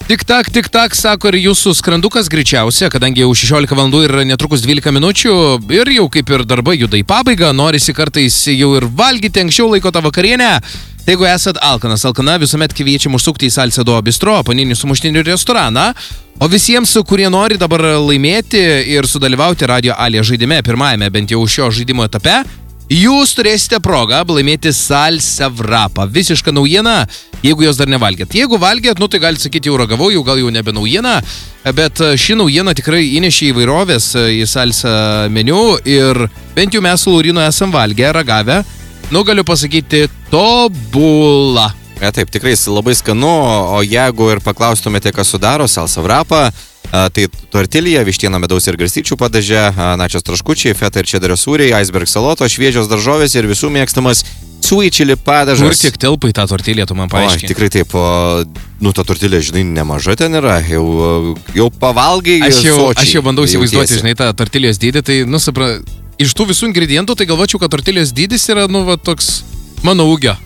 Tik tak, sako ir jūsų skrandukas greičiausia, kadangi jau 16 valandų ir netrukus 12 minučių ir jau kaip ir darbai juda į pabaigą, norisi kartais jau ir valgyti anksčiau laiko tą vakarienę. Tai jeigu esat alkana visuomet kviečiam užsukti į Salcedo bistro, paninį sumuštinių restoraną, o visiems, kurie nori dabar laimėti ir sudalyvauti Radio Alė žaidime, pirmajame bent jau šio žaidimo etape, jūs turėsite progą laimėti Salsa Wrapą. Visiška naujiena, jeigu jos dar nevalgėt. Jeigu valgėt, tai galite sakyti, jau ragavau, jau gal jau nebe naujiena, bet ši naujiena tikrai įnešė įvairovės į Salsa meniu ir bent jau mes su Laurinu esam valgę, ragavę. Galiu pasakyti, tobula. Taip, tikrai labai skanu, o jeigu ir paklaustumėte, kas sudaro Salsa Wrapą, tai tortilija, vištiena, medaus ir garstyčių padaže, načios traškučiai, feta ir čederio sūriai, iceberg saloto, šviežios daržovės ir visų mėgstamas sweet chili padažas. Kur tiek telpa į tą tortiliją, tu man paaiškini? Tikrai taip, ta tortilija, žinai, nemaža ten yra, jau pavalgai sočiai. Aš jau bandau įsivaizduoti, žinai, tą tortilijos dydį, tai, iš tų visų ingredientų, tai galvočiau, kad tortilijos dydis yra, toks mano ūgio.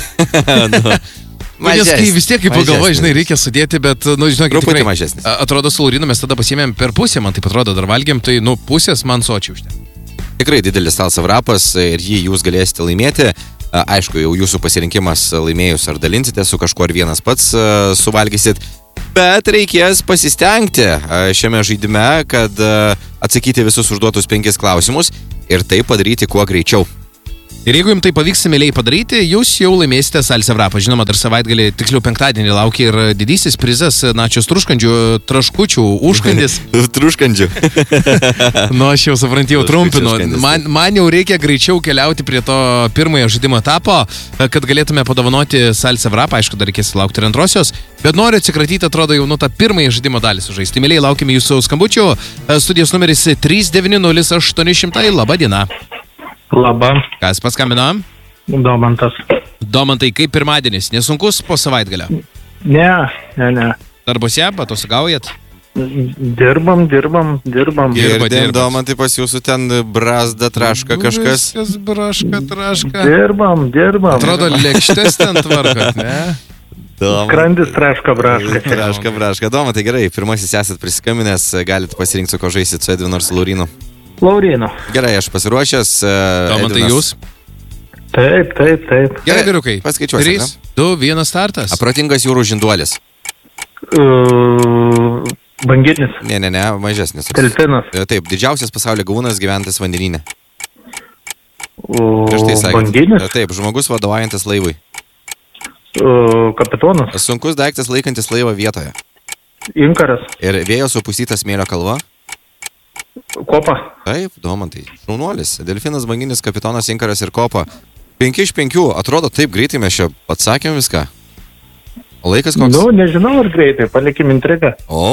Nes kai vis tiek, kaip pagalvoji, žinai, reikia sudėti, bet, žinokit, tikrai mažesnis. Atrodo, su Laurinu mes tada pasiėmėm per pusę, man taip atrodo, dar valgėm, tai, pusės man sočiai užtenka. Tikrai didelis Salsa Wrapas ir jį jūs galėsite laimėti. Aišku, jau jūsų pasirinkimas laimėjus ar dalinsite su kažkuo ar vienas pats suvalgysit, bet reikės pasistengti šiame žaidime, kad atsakyti visus užduotus 5 klausimus ir tai padaryti kuo greičiau. Ir jeigu jums tai pavyks similiai padaryti, jūs jau laimėsite Salsa Wrapą. Žinoma, dar savaitgalį, tiksliau penktadienį laukia ir didysis prizas načios traškučių užkandis. Truškandžių. Aš jau suprantėjau, trumpinu. Man jau reikia greičiau keliauti prie to pirmojo žaidimo etapo, kad galėtume padovanoti Salsa Wrapą. Aišku, dar reikės laukti ir antrosios, bet noriu atsikratyti, atrodo, jau tą pirmąją žaidimo dalį sužaisti. Similiai laukime jūsų skambučių. Studijos numeris 3900800. Labą dieną. Labą. Kas paskambino? Domantas. Domantai, kaip pirmadienis? Nesunkus po savaitgalio? Ne. Darbose, atostogaujat? Dirbam. Girdėm, Domantai, pas jūsų ten brazda, traška kažkas. Viskas braška, traška. Dirbam. Atrodo, lėkštės ten tvarkat, ne? Skrandis traška, braška. Braška. Domantai, gerai, pirmasis esat prisikaminęs, galite pasirinkti, su ko žaisit, su Edvinu ar su Laurinu. Laurino. Gerai, aš pasiruošęs. Domantai, jūs? Taip. Gerai, vyrukai. Paskaičiuosim. 3, 2, 1 startas. Protingas jūrų žinduolis. Banginis. Ne, mažesnis. Delfinas. Taip, didžiausias pasaulio gyvūnas gyventas vandenyne. Banginis. Taip, žmogus vadovaujantis laivui. Kapitonas. Sunkus daiktas laikantis laivą vietoje. Inkaras. Ir vėjo supūstytas smėlio kalva. Kopa. Taip, Domantai. Šaunuolis. Delfinas, banginis, kapitonas, inkaras ir kopa. 5 iš 5. Atrodo, taip greitai mes čia atsakėm viską. O laikas koks? Nežinau ar greitai. Palikim intrigą.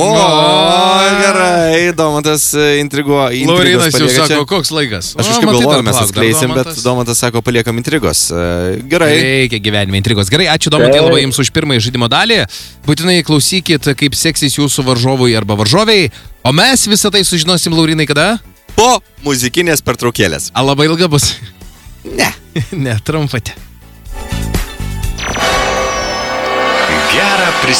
Gerai. Domantas intriguos. Laurinas jau sako, koks laikas? Aš kažkaip galvoju, mes atskleisim, bet Domantas sako, paliekam intrigos. Gerai. Reikia gyvenime intrigos. Gerai, ačiū Domantai labai jums už pirmąjį žaidimo dalį. Būtinai klausykit, kaip seksis jūsų varžovui arba varžoviai. O mes visą tai sužinosim, Laurinai, kada? Po muzikinės pertraukėlės. Labai ilga bus? Ne, trumpate. Gerą prisimenu.